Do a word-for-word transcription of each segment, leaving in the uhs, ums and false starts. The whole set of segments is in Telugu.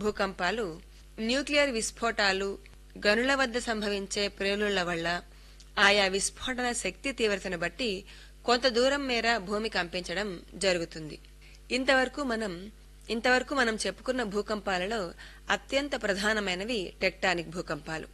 భూకంపాలు న్యూక్లియర్ విస్ఫోటాలు, గనుల వద్ద సంభవించే ప్రేలుళ్ల వల్ల ఆయా విస్ఫోటన శక్తి తీవ్రతను బట్టి కొంత దూరం మేర భూమి కంపించడం జరుగుతుంది. ఇంతవరకు మనం ఇంతవరకు మనం చెప్పుకున్న భూకంపాలలో అత్యంత ప్రధానమైనవి టెక్టానిక్ భూకంపాలు.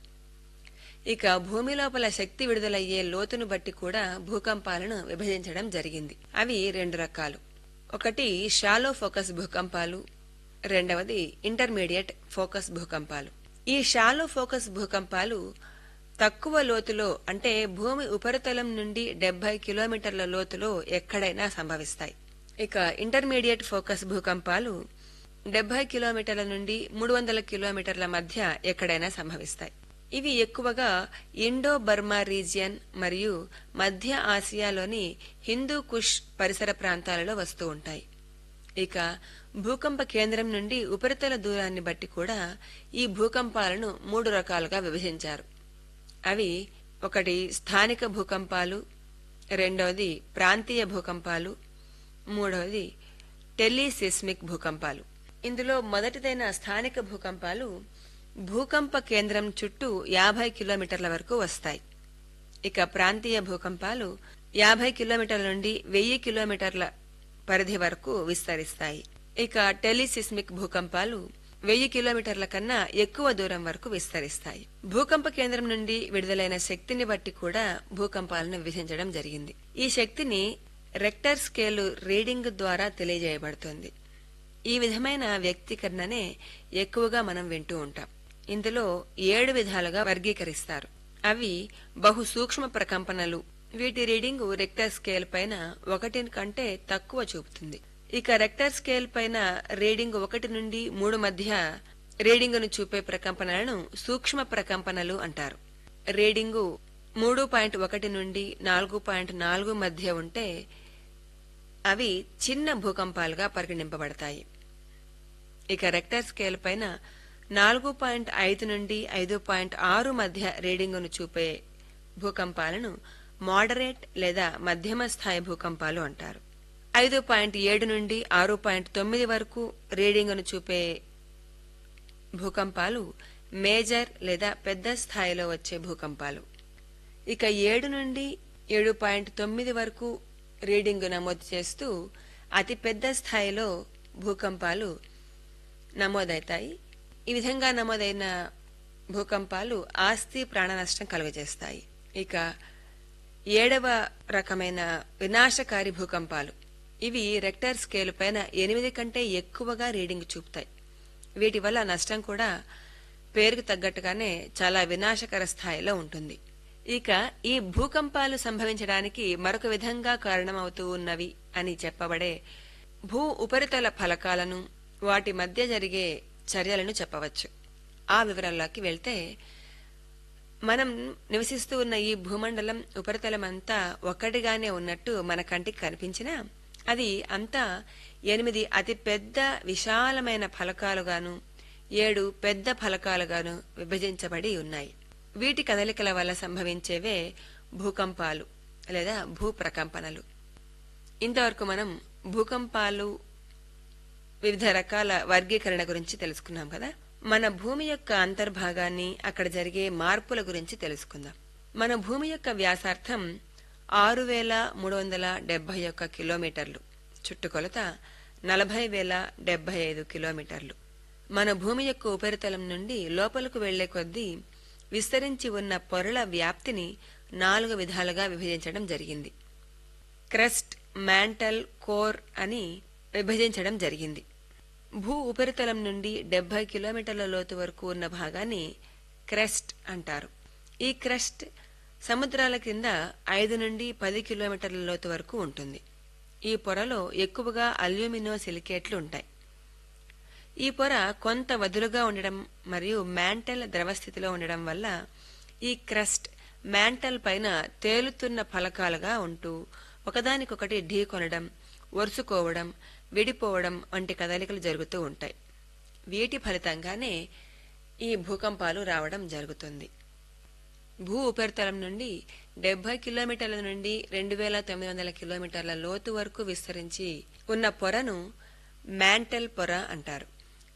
ఇక భూమి లోపల శక్తి విడుదలయ్యే లోతును బట్టి కూడా భూకంపాలను విభజించడం జరిగింది. అవి రెండు రకాలు. ఒకటి షాలో ఫోకస్ భూకంపాలు, రెండవది ఇంటర్మీడియట్ ఫోకస్ భూకంపాలు. ఈ షాలో ఫోకస్ భూకంపాలు తక్కువ లోతులో, అంటే భూమి ఉపరితలం నుండి డెబ్బై కిలోమీటర్ల లోతులో ఎక్కడైనా సంభవిస్తాయి. ఇక ఇంటర్మీడియట్ ఫోకస్ భూకంపాలు డెబ్బై కిలోమీటర్ల నుండి మూడు వందల కిలోమీటర్ల మధ్య ఎక్కడైనా సంభవిస్తాయి. ఇవి ఎక్కువగా ఇండో బర్మా రీజియన్ మరియు మధ్య ఆసియాలోని హిందూ కుష్ పరిసర ప్రాంతాలలో వస్తూ ఉంటాయి. ఇక భూకంప కేంద్రం నుండి ఉపరితల దూరాన్ని బట్టి కూడా ఈ భూకంపాలను మూడు రకాలుగా విభజించారు. అవి ఒకటి స్థానిక భూకంపాలు, రెండవది ప్రాంతీయ భూకంపాలు, మూడవది టెలిసిస్మిక్ భూకంపాలు. ఇందులో మొదటిదైన స్థానిక భూకంపాలు భూకంప కేంద్రం చుట్టూ యాభై కిలోమీటర్ల వరకు వస్తాయి. ఇక ప్రాంతీయ భూకంపాలు యాభై కిలోమీటర్ల నుండి వెయ్యి కిలోమీటర్ల పరిధి వరకు విస్తరిస్తాయి. ఇక టెలిసిస్మిక్ భూకంపాలు వెయ్యి కిలోమీటర్ల కన్నా ఎక్కువ దూరం వరకు విస్తరిస్తాయి. భూకంప కేంద్రం నుండి విడుదలైన శక్తిని బట్టి కూడా భూకంపాలను విభజించడం జరిగింది. ఈ శక్తిని రెక్టర్ స్కేలు రీడింగ్ ద్వారా తెలియజేయబడుతుంది. ఈ విధమైన వ్యక్తీకరణనే ఎక్కువగా మనం వింటూ ఉంటాం. ఇందులో ఏడు విధాలుగా వర్గీకరిస్తారు. అవి బహు సూక్ష్మ ప్రకంపనలు. వీటి రీడింగ్ రెక్టర్ స్కేల్ పైన ఒకటి కంటే తక్కువ చూపుతుంది. ఇక రెక్టర్ స్కేల్ పైన రీడింగ్ ఒకటి నుండి మూడు మధ్య రీడింగును చూపే ప్రకంపనలను సూక్ష్మ ప్రకంపనలు అంటారు. రీడింగు మూడు పాయింట్ ఒకటి నుండి నాలుగు పాయింట్ నాలుగు మధ్య ఉంటే అవి చిన్న భూకంపాలుగా పరిగణింపబడతాయి. ఇక రెక్టర్ స్కేల్ పైన నాలుగు పాయింట్ ఐదు నుండి ఐదు పాయింట్ ఆరు మధ్య రీడింగును చూపే భూకంపాలను మోడరేట్ లేదా మధ్యమ స్థాయి భూకంపాలు అంటారు. ఐదు పాయింట్ ఏడు నుండి ఆరు పాయింట్ తొమ్మిది వరకు రీడింగును చూపే భూకంపాలు మేజర్ లేదా పెద్ద స్థాయిలో వచ్చే భూకంపాలు. ఇక ఏడు నుండి ఏడు పాయింట్ తొమ్మిది వరకు రీడింగు నమోదు చేస్తూ అతి పెద్ద స్థాయిలో భూకంపాలు నమోదవుతాయి. ఈ విధంగా నమోదైన భూకంపాలు ఆస్తి ప్రాణ నష్టం కలుగజేస్తాయి. ఇక ఏడవ రకమైన వినాశకారి భూకంపాలు. ఇవి రెక్టర్ స్కేలు పైన ఎనిమిది కంటే ఎక్కువగా రీడింగ్ చూపుతాయి. వీటి వల్ల నష్టం కూడా పేరుకు తగ్గట్టుగానే చాలా వినాశకర స్థాయిలో ఉంటుంది. ఇక ఈ భూకంపాలు సంభవించడానికి మరొక విధంగా కారణమవుతూ ఉన్నవి అని చెప్పబడే భూ ఉపరితల ఫలకాలను, వాటి మధ్య జరిగే చర్యలను చెప్పవచ్చు. ఆ వివరాల్లోకి వెళ్తే, మనం నివసిస్తూ ఉన్న ఈ భూమండలం ఉపరితలం అంతా ఒక్కటిగానే ఉన్నట్టు మన కంటికి కనిపించినా అది అంతా ఎనిమిది అతి పెద్ద విశాలమైన ఫలకాలుగాను ఏడు పెద్ద ఫలకాలుగాను విభజించబడి ఉన్నాయి. వీటి కదలికల వల్ల సంభవించేవే భూకంపాలు లేదా భూప్రకంపనలు. ఇంతవరకు మనం భూకంపాలు వివిధ రకాల వర్గీకరణ గురించి తెలుసుకున్నాం కదా. మన భూమి యొక్క అంతర్భాగాన్ని, అక్కడ జరిగే మార్పుల గురించి తెలుసుకుందాం. మన భూమి యొక్క వ్యాసార్థం ఆరు వేల మూడు వందల డెబ్బై ఒక్క కిలోమీటర్లు, చుట్టుకొలత నలభై వేల డెబ్బై ఐదు కిలోమీటర్లు. మన భూమి యొక్క ఉపరితలం నుండి లోపలకు వెళ్లే కొద్దీ విస్తరించి ఉన్న పొరల వ్యాప్తిని నాలుగు విధాలుగా విభజించడం జరిగింది. క్రస్ట్, మ్యాంటల్, కోర్ అని విభజించడం జరిగింది. భూ ఉపరితలం నుండి డెబ్బై కిలోమీటర్ల లోతు వరకు ఉన్న భాగాన్ని క్రస్ట్ అంటారు. ఈ క్రస్ట్ సముద్రాల కింద ఐదు నుండి పది కిలోమీటర్ల లోతు వరకు ఉంటుంది. ఈ పొరలో ఎక్కువగా అల్యూమినో సిలికేట్లు ఉంటాయి. ఈ పొర కొంత వదులుగా ఉండడం మరియు మ్యాంటల్ ద్రవస్థితిలో ఉండడం వల్ల ఈ క్రస్ట్ మ్యాంటల్ పైన తేలుతున్న ఫలకాలుగా ఉంటూ ఒకదానికొకటి ఢీకొనడం, ఒరుసుకోవడం, విడిపోవడం వంటి కదలికలు జరుగుతూ ఉంటాయి. వీటి ఫలితంగానే ఈ భూకంపాలు రావడం జరుగుతుంది. భూ ఉపరితలం నుండి డెబ్బై కిలోమీటర్ల నుండి రెండు వేల తొమ్మిది వందల కిలోమీటర్ల లోతు వరకు విస్తరించి ఉన్న పొరను మ్యాంటల్ పొర అంటారు.